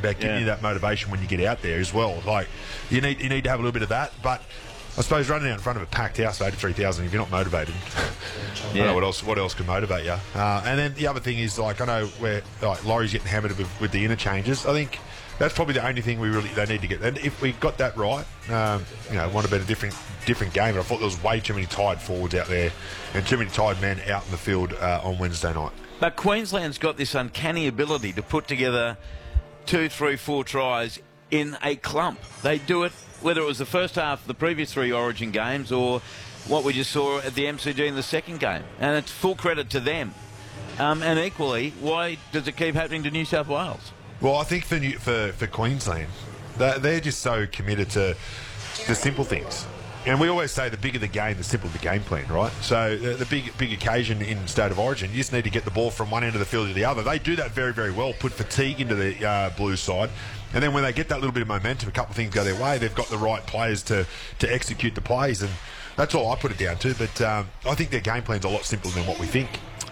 about giving you that motivation when you get out there as well. Like, you need to have a little bit of that, but I suppose running out in front of a packed house of 83,000, if you're not motivated, I don't know what else can motivate you. And then the other thing is, like, I know where Laurie's getting hammered with the interchanges. I think that's probably the only thing they need to get. And if we got that right, it might have been a different game. But I thought there was way too many tired forwards out there and too many tired men out in the field on Wednesday night. But Queensland's got this uncanny ability to put together 2, 3, 4 tries in a clump. They do it whether it was the first half of the previous 3 Origin games or what we just saw at the MCG in the second game. And it's full credit to them. And equally, why does it keep happening to New South Wales? Well, I think for Queensland, they're just so committed to the simple things. And we always say the bigger the game, the simpler the game plan, right? So the big occasion in State of Origin, you just need to get the ball from one end of the field to the other. They do that very, very well, put fatigue into the blue side. And then when they get that little bit of momentum, a couple of things go their way, they've got the right players to execute the plays. And that's all I put it down to. But I think their game plan's a lot simpler than what we think.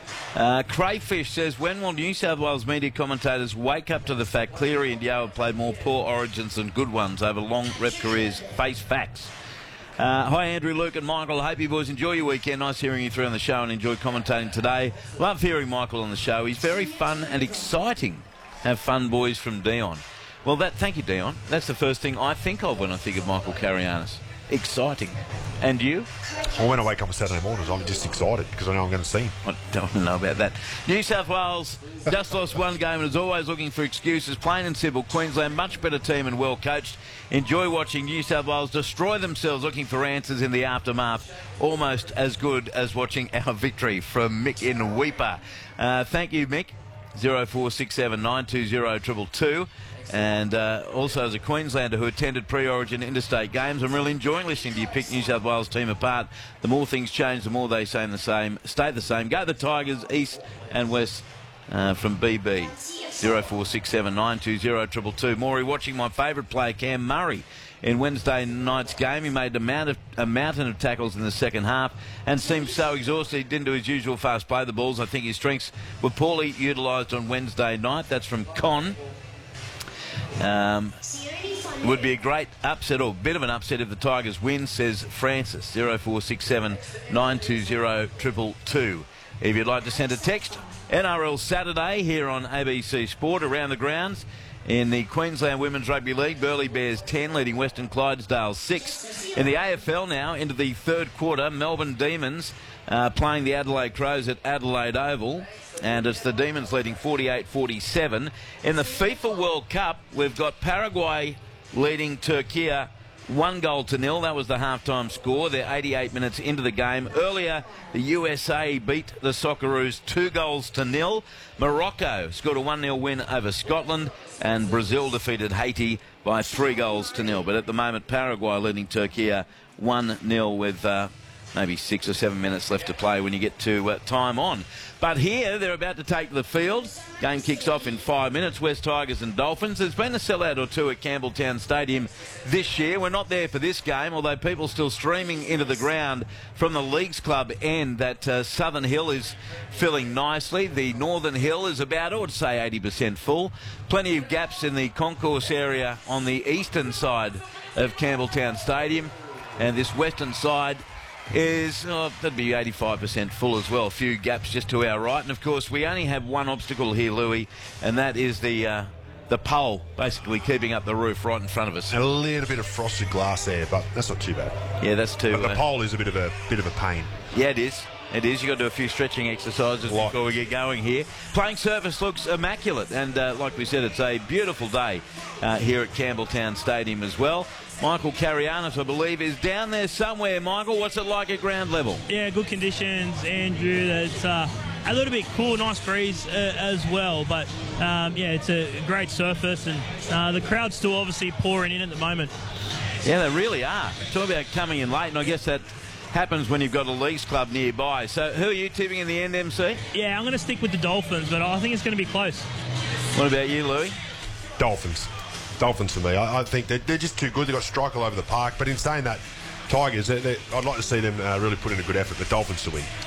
Crayfish says, when will New South Wales media commentators wake up to the fact Cleary and Yeo have played more poor Origins than good ones over long rep careers? Face facts. Hi, Andrew, Luke and Michael. I hope you boys enjoy your weekend. Nice hearing you through on the show and enjoy commentating today. Love hearing Michael on the show. He's very fun and exciting. Have fun, boys, from Dion. Well, thank you, Dion. That's the first thing I think of when I think of Michael Carianis. Exciting. And you? Well, when I wake up on Saturday mornings, I'm just excited because I know I'm going to see him. I don't know about that. New South Wales just lost one game and is always looking for excuses. Plain and simple. Queensland, much better team and well coached. Enjoy watching New South Wales destroy themselves looking for answers in the aftermath. Almost as good as watching our victory from Mick in Weeper. Thank you, Mick. 0467 920 222. And also as a Queenslander who attended pre-Origin interstate games, I'm really enjoying listening to you pick New South Wales team apart. The more things change, the more they stay the same. Go the Tigers, East and West from BB. 0467 920 222. Maury watching my favourite player, Cam Murray. In Wednesday night's game, he made a mountain of tackles in the second half and seemed so exhausted he didn't do his usual fast play the balls. I think his strengths were poorly utilised on Wednesday night. That's from Con. Would be a great upset or bit of an upset if the Tigers win, says Francis. 0467 920 222. If you'd like to send a text, NRL Saturday here on ABC Sport around the grounds. In the Queensland Women's Rugby League, Burleigh Bears 10, leading Western Clydesdale 6. In the AFL now, into the third quarter, Melbourne Demons playing the Adelaide Crows at Adelaide Oval. And it's the Demons leading 48-47. In the FIFA World Cup, we've got Paraguay leading Turkey 1-0. That was the halftime score. They're 88 minutes into the game. Earlier, the USA beat the Socceroos 2-0. Morocco scored a 1-0 win over Scotland. And Brazil defeated Haiti by 3-0. But at the moment, Paraguay leading Turkey 1-0 with maybe 6 or 7 minutes left to play when you get to time on. But here, they're about to take the field. Game kicks off in 5 minutes. West Tigers and Dolphins. There's been a sellout or two at Campbelltown Stadium this year. We're not there for this game, although people still streaming into the ground from the Leagues Club end. That Southern Hill is filling nicely. The Northern Hill is about, I would say, 80% full. Plenty of gaps in the concourse area on the eastern side of Campbelltown Stadium. And this western side is, that'd be 85% full as well. A few gaps just to our right. And, of course, we only have one obstacle here, Louis, and that is the pole basically keeping up the roof right in front of us. And a little bit of frosted glass there, but that's not too bad. Yeah, that's too But the pole is a bit of a pain. Yeah, it is. It is. You've got to do a few stretching exercises before we get going here. Playing surface looks immaculate. And like we said, it's a beautiful day here at Campbelltown Stadium as well. Michael Carianis, I believe, is down there somewhere. Michael, what's it like at ground level? Yeah, good conditions, Andrew. It's a little bit cool, nice breeze as well. But, yeah, it's a great surface. And the crowd's still obviously pouring in at the moment. Yeah, they really are. Talk about coming in late, and I guess that happens when you've got a Leagues Club nearby. So who are you tipping in the end, MC? Yeah, I'm going to stick with the Dolphins, but I think it's going to be close. What about you, Louis? Dolphins for me. I think they're just too good. They've got strike all over the park. But in saying that, Tigers, I'd like to see them really put in a good effort. The Dolphins to win.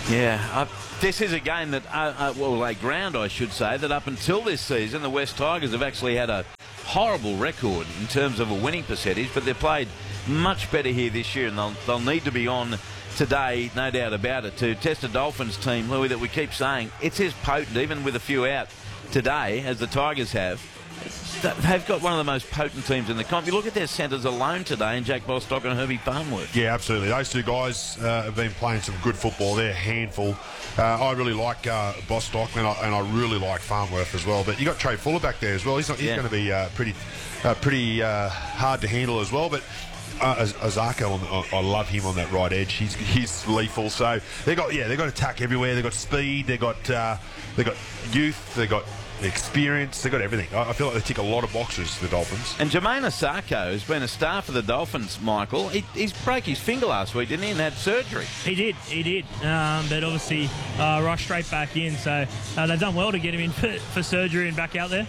Yeah, this is a game that, a ground, I should say, that up until this season, the West Tigers have actually had a horrible record in terms of a winning percentage, but they've played much better here this year, and they'll need to be on today, no doubt about it, to test a Dolphins team, Louis, that we keep saying it's as potent, even with a few out today, as the Tigers have. They've got one of the most potent teams in the comp. You look at their centres alone today, and Jack Bostock and Herbie Farnworth. Yeah, absolutely. Those two guys have been playing some good football. They're a handful. I really like Bostock, and I really like Farnworth as well. But you got Trey Fuller back there as well. He's going to be pretty hard to handle as well. But Azarko, I love him on that right edge. He's lethal. So they've got attack everywhere. They've got speed. They've got youth. They've got experience. They've got everything. I feel like they tick a lot of boxes, the Dolphins. And Jermaine Asako has been a star for the Dolphins, Michael. He's broke his finger last week, didn't he, and had surgery. He did. But obviously rushed straight back in. So they've done well to get him in for surgery and back out there.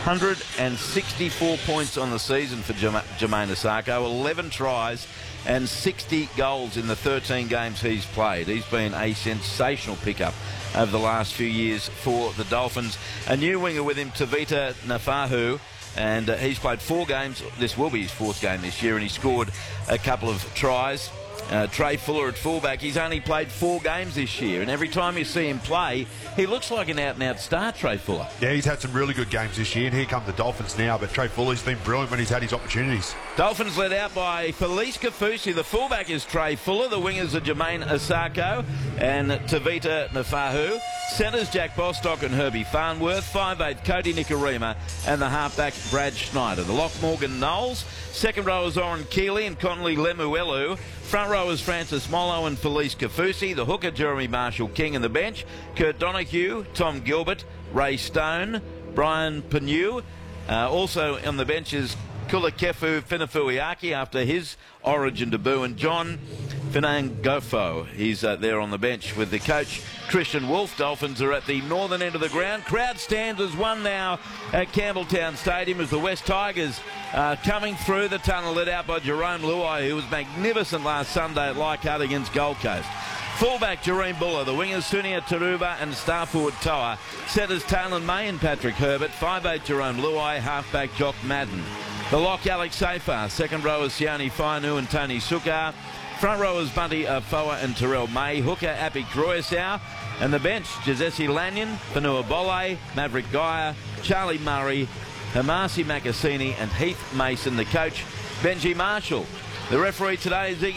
164 points on the season for Jermaine Asako, 11 tries and 60 goals in the 13 games he's played. He's been a sensational pickup over the last few years for the Dolphins. A new winger with him, Tavita Nafahu, and he's played 4 games. This will be his 4th game this year, and he scored a couple of tries. Trey Fuller at fullback, he's only played 4 games this year, and every time you see him play, he looks like an out-and-out star, Trey Fuller. Yeah, he's had some really good games this year, and here come the Dolphins now, but Trey Fuller's been brilliant when he's had his opportunities. Dolphins led out by Felice Kafusi. The fullback is Trey Fuller. The wingers are Jermaine Asako and Tavita Nafahu. Centres Jack Bostock and Herbie Farnworth. 5'8" Cody Nikorima, and the halfback Brad Schneider. The lock Morgan Knowles. Second rowers Oren Keeley and Connolly Lemuelu. Front rowers Francis Mollo and Felice Kafusi. The hooker Jeremy Marshall King in the bench. Kurt Donahue, Tom Gilbert, Ray Stone, Brian Penu. Also on the bench is Kulakefu Finafuiaki after his Origin debut, and John Finangofo. He's there on the bench with the coach Christian Wolf. Dolphins are at the northern end of the ground. Crowd stands as one now at Campbelltown Stadium as the West Tigers coming through the tunnel, led out by Jerome Luai, who was magnificent last Sunday at Leichhardt against Gold Coast. Fullback Jareen Buller, the wingers Sunia Taruba and star forward Toa. Setters Talon May and Patrick Herbert. 5'8" Jerome Luai, halfback Jock Madden. The lock Alex Safar. Second rowers Sione Fainu and Tony Sukar. Front rowers Bunty Foa and Terrell May. Hooker Appy Croyasau. And the bench Jazesi Lanyon, Fanua Bole, Maverick Geyer, Charlie Murray, Hamasi Makasini and Heath Mason. The coach Benji Marshall. The referee today is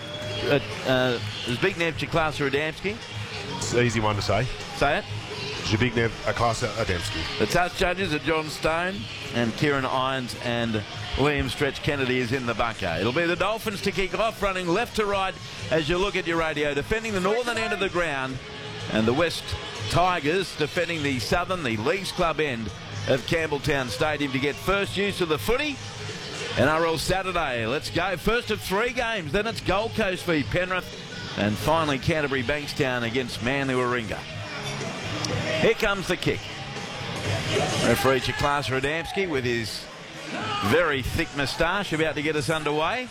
Zbigniew Chiklas-Radamski. It's an easy one to say. Say it. Zbigniew Chiklas-Radamski. The touch judges are John Stone and Kieran Irons, and William Stretch Kennedy is in the bunker. It'll be the Dolphins to kick off, running left to right as you look at your radio, defending the northern end of the ground, and the West Tigers defending the southern, the Leagues Club end of Campbelltown Stadium to get first use of the footy. NRL Saturday, let's go. First of 3 games, then it's Gold Coast v Penrith, and finally Canterbury Bankstown against Manly Warringah. Here comes the kick. Referee Chiklas-Radamski with his very thick moustache about to get us underway.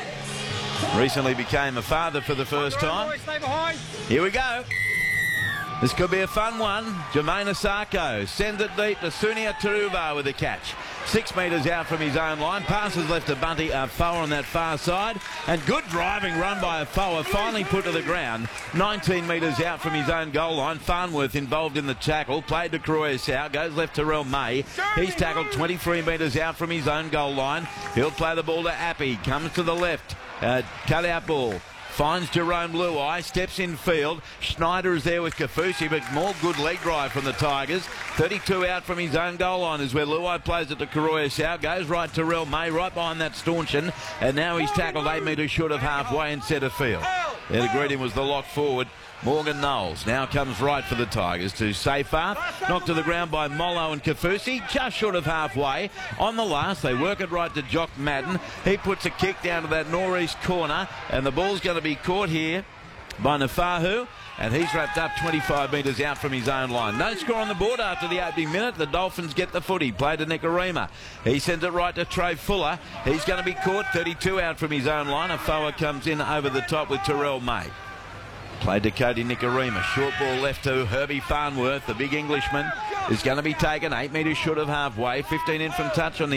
Recently became a father for the first time. Here we go. This could be a fun one. Jermaine Asako sends it deep to Sunia Taruba with a catch. 6 metres out from his own line. Passes left to Bunty Foa on that far side. And good driving run by Foa, finally put to the ground. 19 metres out from his own goal line. Farnworth involved in the tackle. Played to Croyasau. Goes left to Terrell May. He's tackled 23 metres out from his own goal line. He'll play the ball to Appy. Comes to the left. Cut out ball. Finds Jerome Luai, steps in field. Schneider is there with Kafusi, but more good leg drive from the Tigers. 32 out from his own goal line is where Luai plays it to Croyasau. Goes right to Terrell May, right behind that Staunton. And now he's tackled 8 metres short of halfway in centre field. There to greet him was the lock forward, Morgan Knowles. Now comes right for the Tigers to Safar. Knocked to the ground by Mollo and Kafusi, just short of halfway. On the last, they work it right to Jock Madden. He puts a kick down to that northeast corner, and the ball's going to be caught here by Nafahu, and he's wrapped up 25 metres out from his own line. No score on the board after the opening minute. The Dolphins get the footy. Play to Nikorima. He sends it right to Trey Fuller. He's going to be caught 32 out from his own line. Afoa comes in over the top with Terrell May. Played to Cody Nicarima. Short ball left to Herbie Farnworth. The big Englishman is going to be taken 8 metres short of halfway. 15 in from touch on the